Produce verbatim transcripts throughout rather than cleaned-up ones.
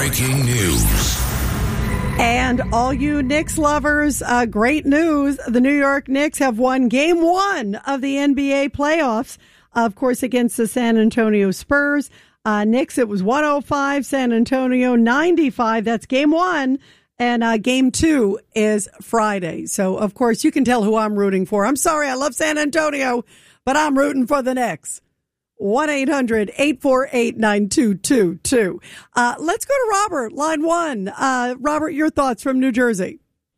breaking news. And all you Knicks lovers, uh, great news. The New York Knicks have won game one of the N B A playoffs, of course, against the San Antonio Spurs. Uh, Knicks, it was one oh five, San Antonio ninety-five. That's game one. And uh, game two is Friday. So, of course, you can tell who I'm rooting for. I'm sorry, I love San Antonio, but I'm rooting for the Knicks. one eight hundred eight four eight nine two two two. Uh, let's go to Robert, line one. Uh, Robert, your thoughts from New Jersey.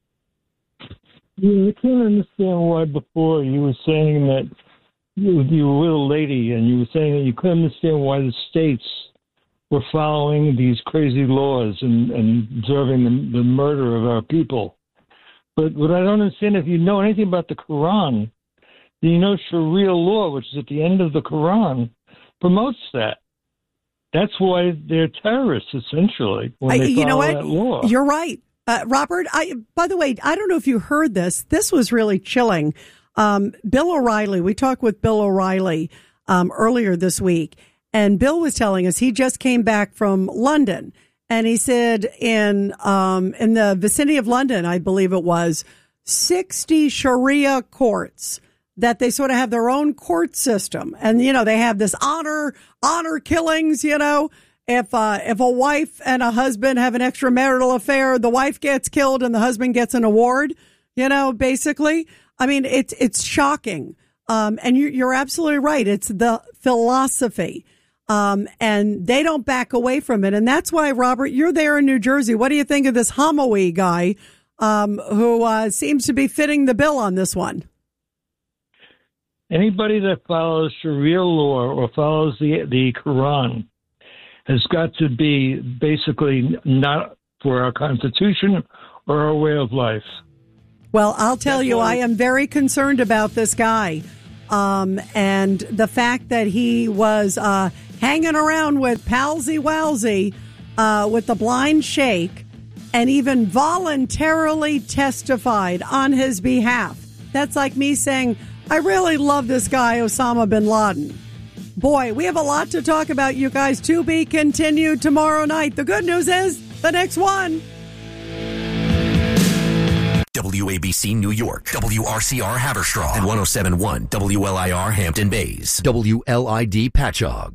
Yeah, I can't understand why before you were saying that you, you were a little lady and you were saying that you couldn't understand why the states were following these crazy laws and, and observing the, the murder of our people. But what I don't understand, if you know anything about the Quran, you know, Sharia law, which is at the end of the Quran, promotes that. That's why they're terrorists, essentially, when they I, you follow know what? that law. You're right. Uh, Robert, I, by the way, I don't know if you heard this. This was really chilling. Um, Bill O'Reilly, we talked with Bill O'Reilly um, earlier this week, and Bill was telling us he just came back from London, and he said in um, in the vicinity of London, I believe it was, sixty Sharia courts that they sort of have their own court system. And, you know, they have this honor, honor killings, you know, if, uh, if a wife and a husband have an extramarital affair, the wife gets killed and the husband gets an award, you know, basically. I mean, it's, it's shocking. Um, and you, you're absolutely right. It's the philosophy. Um, and they don't back away from it. And that's why, Robert, you're there in New Jersey. What do you think of this Hamawi guy, um, who, uh, seems to be fitting the bill on this one? Anybody that follows Sharia law or follows the the Quran has got to be basically not for our Constitution or our way of life. Well, I'll tell That's you, why- I am very concerned about this guy. Um, and the fact that he was uh, hanging around with Palsy Walsey, uh, with the blind sheikh, and even voluntarily testified on his behalf. That's like me saying, I really love this guy, Osama bin Laden. Boy, we have a lot to talk about, you guys. To be continued tomorrow night. The good news is the next one. W A B C New York, W R C R Haverstraw, and one oh seven point one W L I R Hampton Bays, W L I D Patchogue.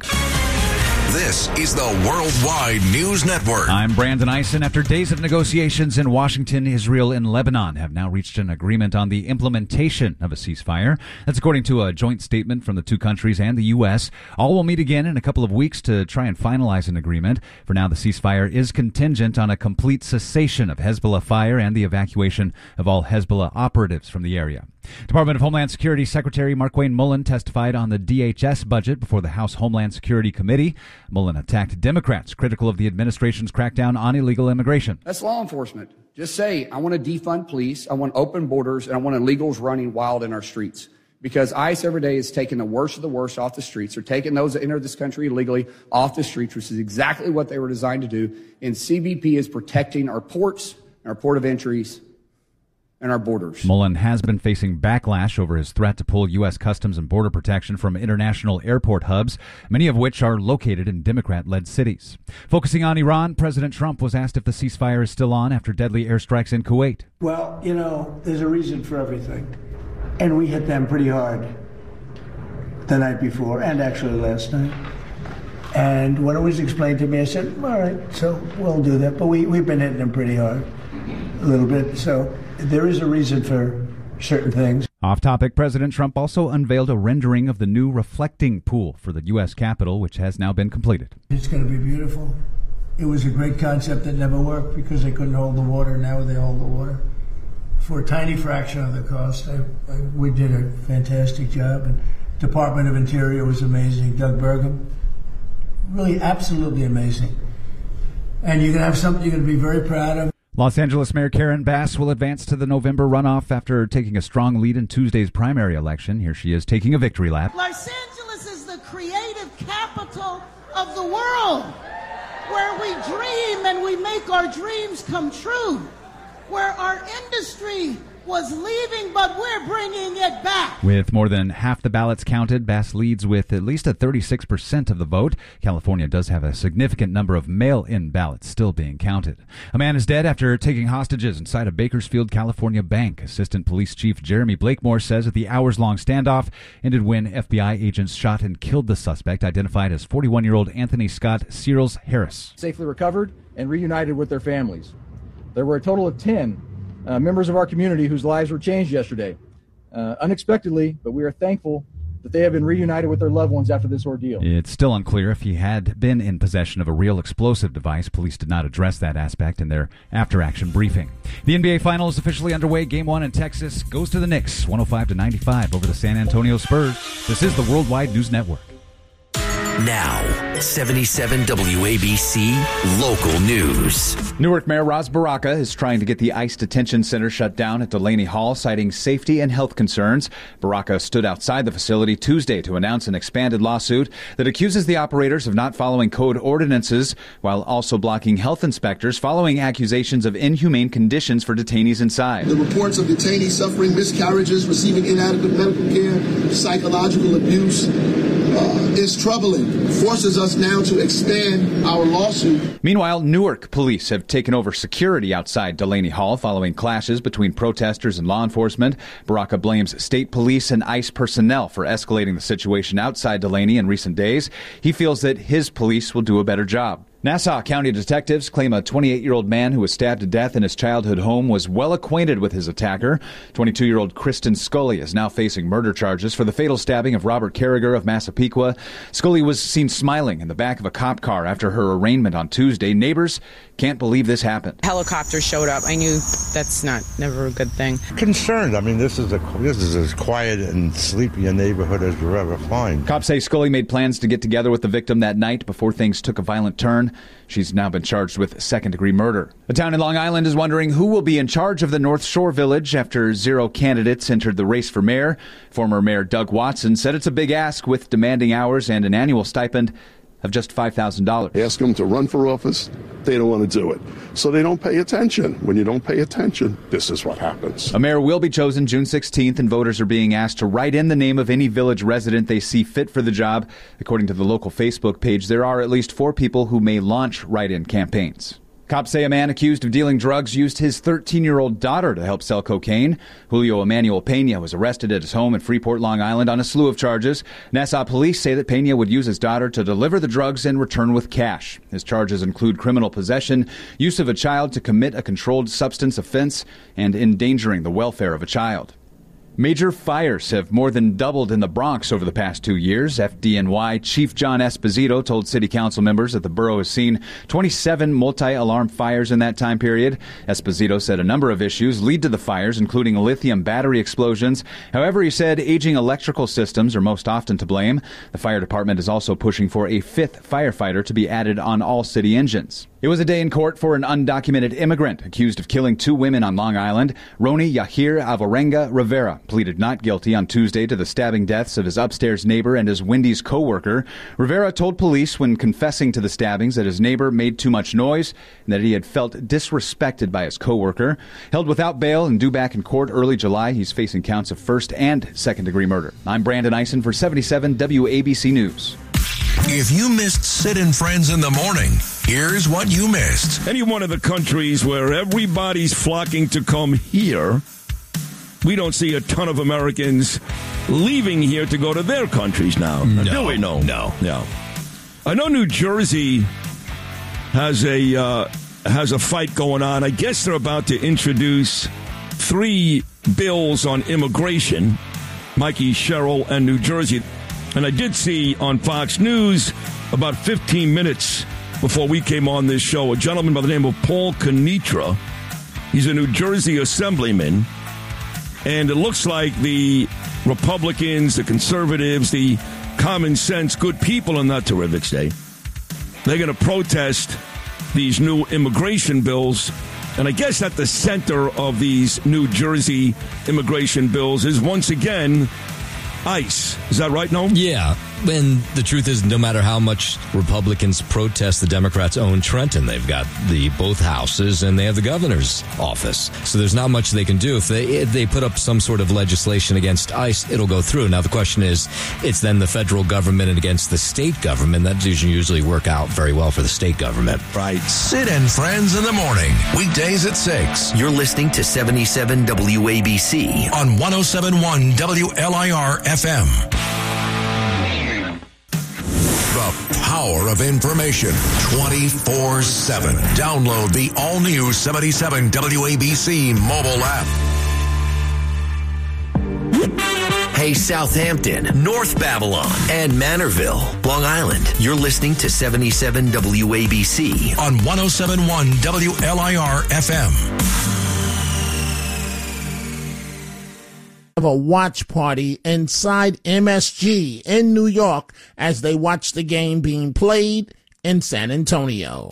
This is the Worldwide News Network. I'm Brandon Eisen. After days of negotiations in Washington, Israel and Lebanon have now reached an agreement on the implementation of a ceasefire. That's according to a joint statement from the two countries and the U S. All will meet again in a couple of weeks to try and finalize an agreement. For now, the ceasefire is contingent on a complete cessation of Hezbollah fire and the evacuation of all Hezbollah operatives from the area. Department of Homeland Security Secretary Markwayne Mullin testified on the D H S budget before the House Homeland Security Committee. Mullin attacked Democrats critical of the administration's crackdown on illegal immigration. That's law enforcement. Just say, I want to defund police, I want open borders, and I want illegals running wild in our streets. Because ICE every day is taking the worst of the worst off the streets. They're taking those that enter this country illegally off the streets, which is exactly what they were designed to do. And C B P is protecting our ports, our port of entries, and our borders. Mullin has been facing backlash over his threat to pull U S Customs and Border Protection from international airport hubs, many of which are located in Democrat-led cities. Focusing on Iran, President Trump was asked if the ceasefire is still on after deadly airstrikes in Kuwait. Well, you know, there's a reason for everything. And we hit them pretty hard the night before and actually last night. And when it was explained to me, I said, all right, so we'll do that. But we, we've been hitting them pretty hard, a little bit. So there is a reason for certain things. Off topic, President Trump also unveiled a rendering of the new reflecting pool for the U S Capitol, which has now been completed. It's going to be beautiful. It was a great concept that never worked because they couldn't hold the water. Now they hold the water. For a tiny fraction of the cost, I, I, we did a fantastic job. And Department of Interior was amazing. Doug Burgum, really absolutely amazing. And you're going to have something you're going to be very proud of. Los Angeles Mayor Karen Bass will advance to the November runoff after taking a strong lead in Tuesday's primary election. Here she is taking a victory lap. Los Angeles is the creative capital of the world, where we dream and we make our dreams come true, where our industry was leaving, but we're bringing it back. With more than half the ballots counted, Bass leads with at least a thirty-six percent of the vote. California does have a significant number of mail-in ballots still being counted. A man is dead after taking hostages inside a Bakersfield, California bank. Assistant Police Chief Jeremy Blakemore says that the hours-long standoff ended when F B I agents shot and killed the suspect, identified as forty-one-year-old Anthony Scott Searles Harris. Safely recovered and reunited with their families. There were a total of ten Uh, members of our community whose lives were changed yesterday, uh, unexpectedly, but we are thankful that they have been reunited with their loved ones after this ordeal. It's still unclear if he had been in possession of a real explosive device. Police did not address that aspect in their after-action briefing. The N B A Final is officially underway. Game one in Texas goes to the Knicks, one oh five to ninety-five over the San Antonio Spurs. This is the Worldwide News Network. Now, seventy-seven W A B C Local News. Newark Mayor Ras Baraka is trying to get the ICE detention center shut down at Delaney Hall, citing safety and health concerns. Baraka stood outside the facility Tuesday to announce an expanded lawsuit that accuses the operators of not following code ordinances while also blocking health inspectors following accusations of inhumane conditions for detainees inside. The reports of detainees suffering miscarriages, receiving inadequate medical care, psychological abuse uh, is troubling. Forces us now to expand our lawsuit. Meanwhile, Newark police have taken over security outside Delaney Hall following clashes between protesters and law enforcement. Baraka blames state police and ICE personnel for escalating the situation outside Delaney in recent days. He feels that his police will do a better job. Nassau County detectives claim a twenty-eight-year-old man who was stabbed to death in his childhood home was well acquainted with his attacker. twenty-two-year-old Kristen Scully is now facing murder charges for the fatal stabbing of Robert Carragher of Massapequa. Scully was seen smiling in the back of a cop car after her arraignment on Tuesday. Neighbors can't believe this happened. Helicopter showed up. I knew that's not never a good thing. Concerned. I mean, this is a this is as quiet and sleepy a neighborhood as you'll ever find. Cops say Scully made plans to get together with the victim that night before things took a violent turn. She's now been charged with second-degree murder. A town in Long Island is wondering who will be in charge of the North Shore Village after zero candidates entered the race for mayor. Former Mayor Doug Watson said it's a big ask with demanding hours and an annual stipend of just five thousand dollars. Ask them to run for office. They don't want to do it. So they don't pay attention. When you don't pay attention, this is what happens. A mayor will be chosen June sixteenth, and voters are being asked to write in the name of any village resident they see fit for the job. According to the local Facebook page, there are at least four people who may launch write-in campaigns. Cops say a man accused of dealing drugs used his thirteen-year-old daughter to help sell cocaine. Julio Emmanuel Pena was arrested at his home in Freeport, Long Island on a slew of charges. Nassau police say that Pena would use his daughter to deliver the drugs and return with cash. His charges include criminal possession, use of a child to commit a controlled substance offense, and endangering the welfare of a child. Major fires have more than doubled in the Bronx over the past two years. F D N Y Chief John Esposito told city council members that the borough has seen twenty-seven multi-alarm fires in that time period. Esposito said a number of issues lead to the fires, including lithium battery explosions. However, he said aging electrical systems are most often to blame. The fire department is also pushing for a fifth firefighter to be added on all city engines. It was a day in court for an undocumented immigrant accused of killing two women on Long Island. Roni Yahir Alvarenga Rivera pleaded not guilty on Tuesday to the stabbing deaths of his upstairs neighbor and his Wendy's co-worker. Rivera told police when confessing to the stabbings that his neighbor made too much noise and that he had felt disrespected by his co-worker. Held without bail and due back in court early July, he's facing counts of first and second-degree murder. I'm Brandon Eisen for seventy-seven W A B C News. If you missed Sid and Friends in the morning, here's what you missed. Any one of the countries where everybody's flocking to come here, we don't see a ton of Americans leaving here to go to their countries now. No, do we? No. No. No. I know New Jersey has a uh, has a fight going on. I guess they're about to introduce three bills on immigration, Mikey Sherrill and New Jersey. And I did see on Fox News about fifteen minutes before we came on this show, a gentleman by the name of Paul Kenitra. He's a New Jersey assemblyman. And it looks like the Republicans, the conservatives, the common sense, good people in that terrific state, they're going to protest these new immigration bills. And I guess at the center of these New Jersey immigration bills is once again ICE. Is that right, Noam? Yeah. And the truth is, no matter how much Republicans protest, the Democrats own Trenton. They've got the both houses and they have the governor's office. So there's not much they can do. If they if they put up some sort of legislation against ICE, it'll go through. Now the question is, it's then the federal government and against the state government. That doesn't usually work out very well for the state government. Right. Sid and Friends in the morning. Weekdays at six. You're listening to seventy-seven W A B C on one oh seven point one W L I R F M. The power of information twenty-four seven. Download the all-new seventy-seven W A B C mobile app. Hey, Southampton, North Babylon, and Manorville, Long Island. You're listening to seventy-seven W A B C on one oh seven point one W L I R F M. Of a watch party inside M S G in New York as they watch the game being played in San Antonio.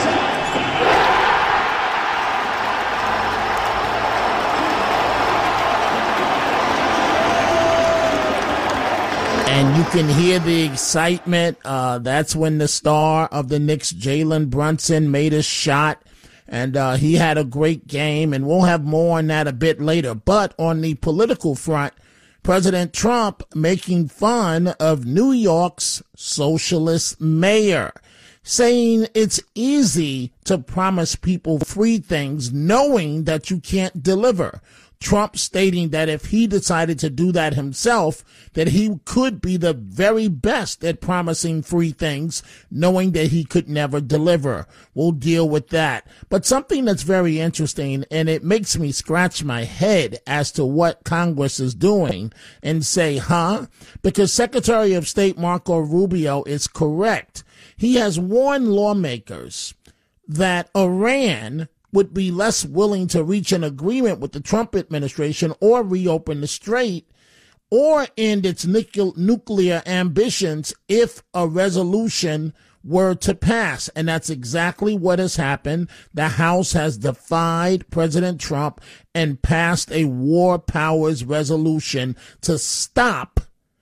And you can hear the excitement. Uh, that's when the star of the Knicks, Jalen Brunson, made a shot. And uh, he had a great game, and we'll have more on that a bit later. But on the political front, President Trump making fun of New York's socialist mayor, saying it's easy to promise people free things knowing that you can't deliver. Trump stating that if he decided to do that himself, that he could be the very best at promising free things, knowing that he could never deliver. We'll deal with that. But something that's very interesting, and it makes me scratch my head as to what Congress is doing and say, huh? Because Secretary of State Marco Rubio is correct. He has warned lawmakers that Iran would be less willing to reach an agreement with the Trump administration or reopen the strait or end its nuclear ambitions if a resolution were to pass. And that's exactly what has happened. The House has defied President Trump and passed a war powers resolution to stop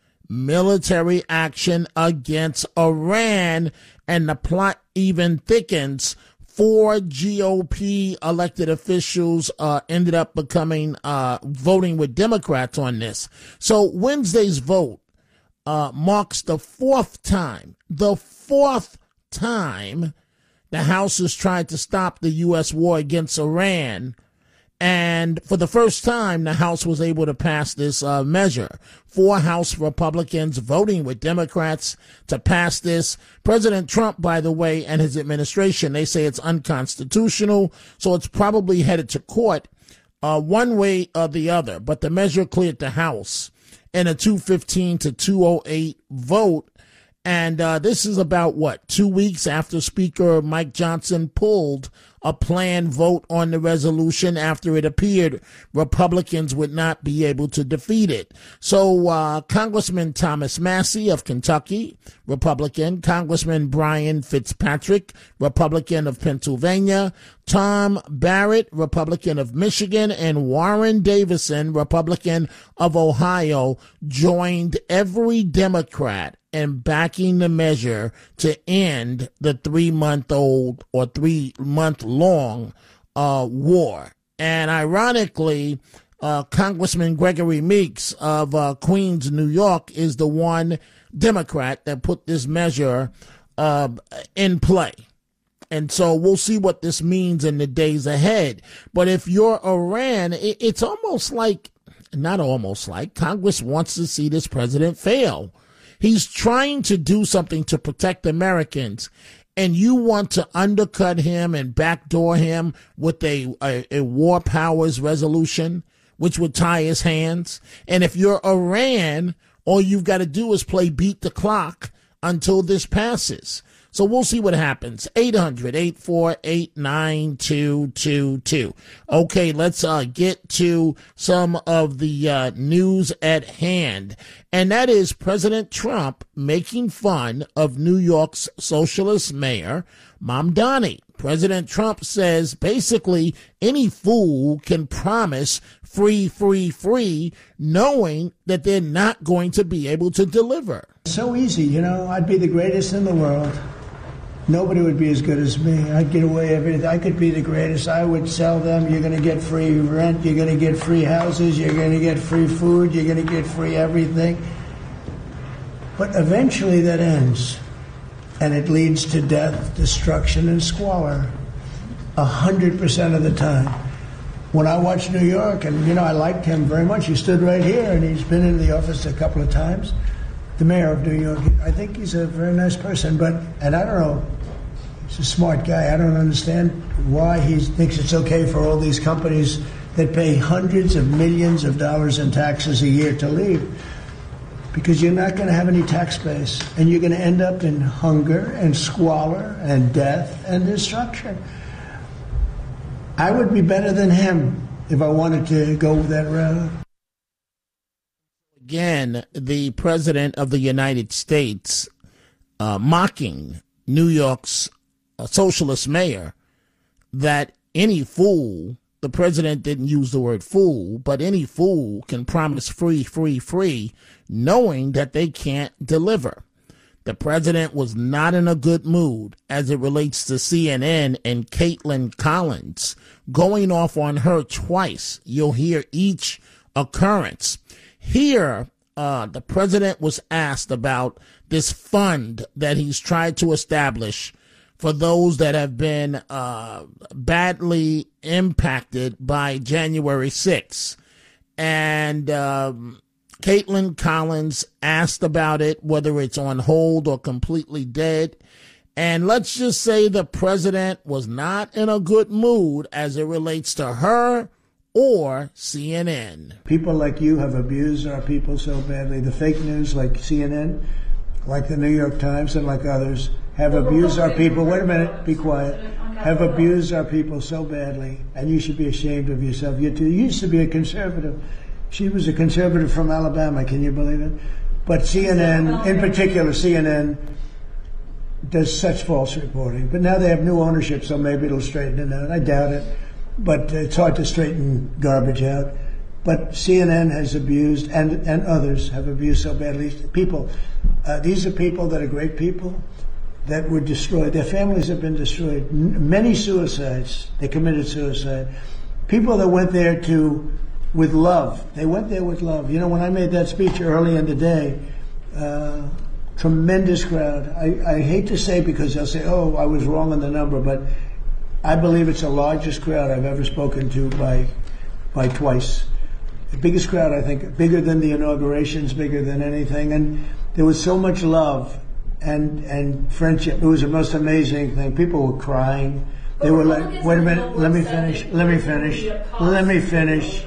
military action against Iran, and the plot even thickens. Four G O P elected officials uh, ended up becoming uh, voting with Democrats on this. So Wednesday's vote uh, marks the fourth time, the fourth time the House has tried to stop the U S war against Iran. And for the first time, the House was able to pass this uh, measure. Four House Republicans voting with Democrats to pass this. President Trump, by the way, and his administration, they say it's unconstitutional, so it's probably headed to court uh, one way or the other. But the measure cleared the House in a two fifteen to two oh eight vote. And uh, this is about, what, two weeks after Speaker Mike Johnson pulled a planned vote on the resolution after it appeared Republicans would not be able to defeat it. So uh, Congressman Thomas Massie of Kentucky, Republican, Congressman Brian Fitzpatrick, Republican of Pennsylvania, Tom Barrett, Republican of Michigan, and Warren Davison, Republican of Ohio, joined every Democrat in backing the measure to end the three-month-old or three-month-long uh, war. And ironically, uh, Congressman Gregory Meeks of uh, Queens, New York, is the one Democrat that put this measure uh, in play. And so we'll see what this means in the days ahead. But if you're Iran, it, it's almost like, not almost like, Congress wants to see this president fail. He's trying to do something to protect Americans, and you want to undercut him and backdoor him with a, a, a war powers resolution, which would tie his hands. And if you're Iran, all you've got to do is play beat the clock until this passes. So we'll see what happens. eight hundred, eight four eight, nine two two two. Okay, let's uh, get to some of the uh, news at hand. And that is President Trump making fun of New York's socialist mayor, Mamdani. President Trump says basically any fool can promise free, free, free, knowing that they're not going to be able to deliver. So easy, you know, I'd be the greatest in the world. Nobody would be as good as me. I'd get away everything. I could be the greatest. I would sell them. You're going to get free rent. You're going to get free houses. You're going to get free food. You're going to get free everything. But eventually that ends. And it leads to death, destruction, and squalor. A hundred percent of the time. When I watched New York, and, you know, I liked him very much. He stood right here, and he's been in the office a couple of times. The mayor of New York, I think he's a very nice person, but, and I don't know, he's a smart guy. I don't understand why he thinks it's okay for all these companies that pay hundreds of millions of dollars in taxes a year to leave. Because you're not going to have any tax base, and you're going to end up in hunger and squalor and death and destruction. I would be better than him if I wanted to go that route. Again, the president of the United States uh, mocking New York's uh, socialist mayor that any fool, the president didn't use the word fool, but any fool can promise free, free, free, knowing that they can't deliver. The president was not in a good mood as it relates to C N N and Caitlin Collins going off on her twice. You'll hear each occurrence. Here, uh, the president was asked about this fund that he's tried to establish for those that have been uh, badly impacted by January sixth. And um, Caitlin Collins asked about it, whether it's on hold or completely dead. And let's just say the president was not in a good mood as it relates to her or C N N. People like you have abused our people so badly. The fake news like C N N, like the New York Times and like others, have abused our people. Wait a minute, be quiet. Have abused our people so badly, and you should be ashamed of yourself. You too. You used to be a conservative. She was a conservative from Alabama. Can you believe it? But C N N, in particular, C N N does such false reporting. But now they have new ownership, so maybe it'll straighten it out. I doubt it. But it's hard to straighten garbage out. But C N N has abused, and, and others have abused so badly. People, uh, these are people that are great people that were destroyed. Their families have been destroyed. N- many suicides. They committed suicide. People that went there to, with love. They went there with love. You know, when I made that speech early in the day, uh, tremendous crowd. I, I hate to say because they'll say, oh, I was wrong on the number, but I believe it's the largest crowd I've ever spoken to by by twice. The biggest crowd, I think, bigger than the inaugurations, bigger than anything. And there was so much love and and friendship. It was the most amazing thing. People were crying. They were like, wait a minute, let me finish, let me finish, let me finish.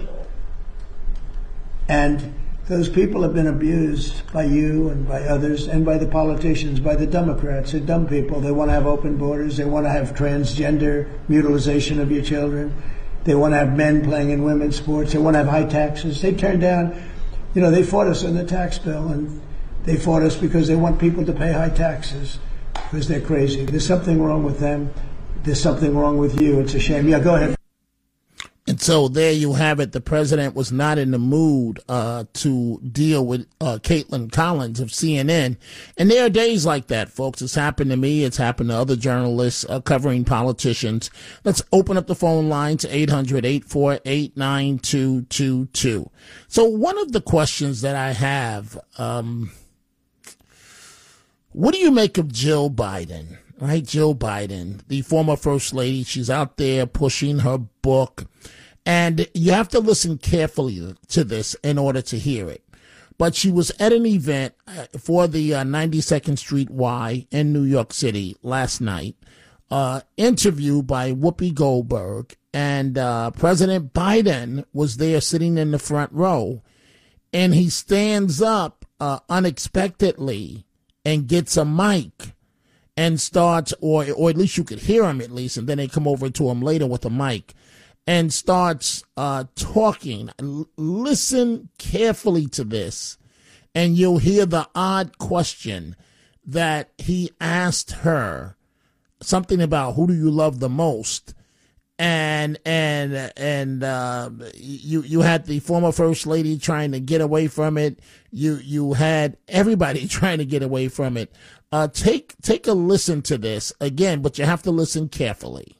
And those people have been abused by you and by others and by the politicians, by the Democrats. They're dumb people. They want to have open borders. They want to have transgender mutilization of your children. They want to have men playing in women's sports. They want to have high taxes. They turned down, you know, they fought us on the tax bill, and they fought us because they want people to pay high taxes because they're crazy. There's something wrong with them. There's something wrong with you. It's a shame. Yeah, go ahead. And so there you have it. The president was not in the mood uh, to deal with uh, Caitlin Collins of C N N. And there are days like that, folks. It's happened to me. It's happened to other journalists uh, covering politicians. Let's open up the phone line to eight hundred, eight four eight, nine two two two. So one of the questions that I have, um, what do you make of Jill Biden? Right, Jill Biden, the former first lady, she's out there pushing her book. And you have to listen carefully to this in order to hear it. But she was at an event for the uh, ninety-second Street Y in New York City last night, uh, interviewed by Whoopi Goldberg. And uh, President Biden was there sitting in the front row. And he stands up uh, unexpectedly and gets a mic. And starts, or or at least you could hear him at least, and then they come over to him later with a mic, and starts uh, talking. L- listen carefully to this, and you'll hear the odd question that he asked her something about who do you love the most. And and and uh, you you had the former first lady trying to get away from it. You you had everybody trying to get away from it. Uh, take take a listen to this again, but you have to listen carefully.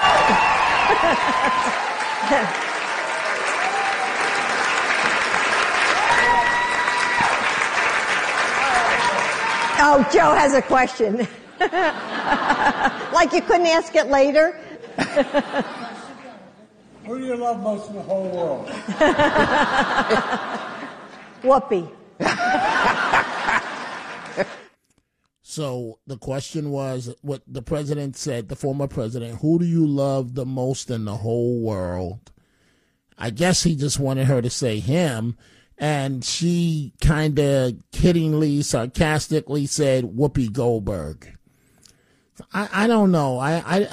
Oh, Joe has a question. Like you couldn't ask it later? Who do you love most in the whole world? Whoopi. So the question was what the president said, the former president, who do you love the most in the whole world? I guess he just wanted her to say him. And she kind of kiddingly, sarcastically said Whoopi Goldberg. I, I don't know. I, I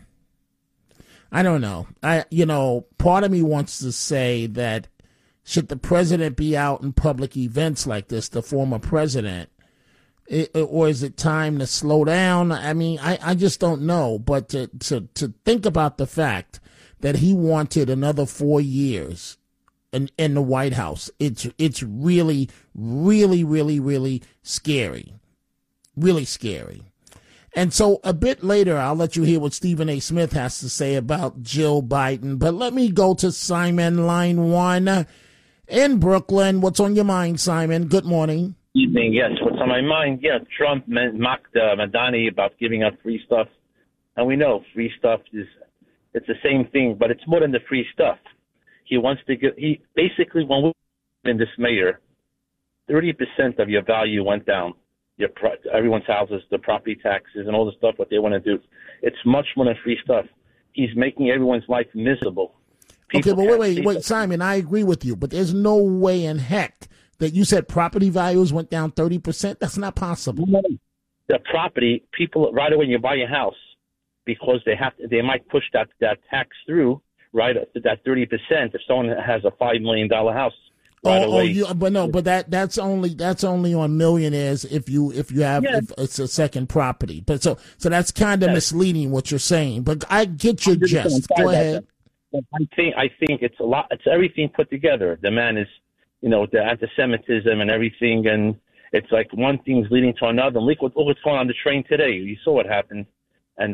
I don't know. I you know, part of me wants to say that should the president be out in public events like this, the former president, it, or is it time to slow down? I mean, I, I just don't know. But to, to to think about the fact that he wanted another four years in, in the White House, it's it's really, really, really, really scary. Really scary. And so a bit later, I'll let you hear what Stephen A. Smith has to say about Jill Biden. But let me go to Simon, line one in Brooklyn. What's on your mind, Simon? Good morning. Evening, yes. What's on my mind? Yeah, Trump mocked uh, Madani about giving up free stuff. And we know free stuff is, it's the same thing, but it's more than the free stuff. He wants to get, he basically, when we were in this mayor, thirty percent of your value went down. Your everyone's houses, the property taxes, and all the stuff what they want to do. It's much more than free stuff. He's making everyone's life miserable. People okay, but wait, wait, wait, Simon, I agree with you, but there's no way in heck that you said property values went down thirty percent. That's not possible. The property, people, right away when you buy a house, because they have to, they might push that, that tax through, right, that thirty percent if someone has a five million dollars house. Right oh, oh you, but no, but that that's only that's only on millionaires if you if you have yeah. if it's a second property. But so so that's kind of yes. misleading what you're saying. But I get your gist. Go ahead. I think I think it's a lot. It's everything put together. The man is, you know, the anti-Semitism and everything, and it's like one thing's leading to another. Look what look what's going on the train today. You saw what happened.